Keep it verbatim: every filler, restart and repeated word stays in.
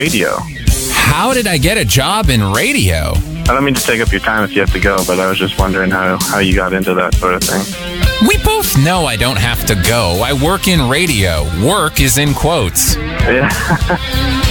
radio. How did I get a job in radio? I don't mean to take up your time if you have to go, but I was just wondering how, how you got into that sort of thing. We both know I don't have to go. I work in radio. Work is in quotes. Yeah.